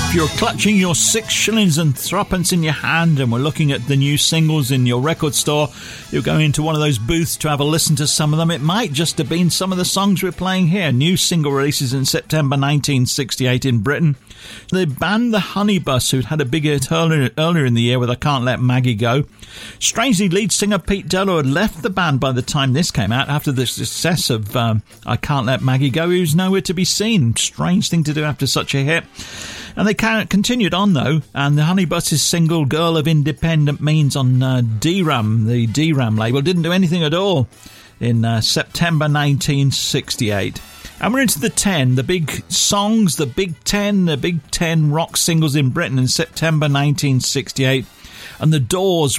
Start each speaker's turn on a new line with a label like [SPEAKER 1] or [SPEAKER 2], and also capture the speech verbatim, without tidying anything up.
[SPEAKER 1] If you're clutching your six shillings and threepence in your hand and we're looking at the new singles in your record store, you're going into one of those booths to have a listen to some of them. It might just have been some of the songs we're playing here. New single releases in September nineteen sixty-eight in Britain. The band The Honeybus, who'd had a big hit earlier, earlier in the year with I Can't Let Maggie Go. Strangely, lead singer Pete Dello had left the band by the time this came out after the success of um, I Can't Let Maggie Go. He was nowhere to be seen. Strange thing to do after such a hit. And they continued on, though, and the Honeybus' single Girl of Independent Means on uh, D RAM, the D RAM label, didn't do anything at all in uh, September nineteen sixty-eight. And we're into the ten, the big songs, the Big Ten, the Big Ten rock singles in Britain in September nineteen sixty-eight. And The Doors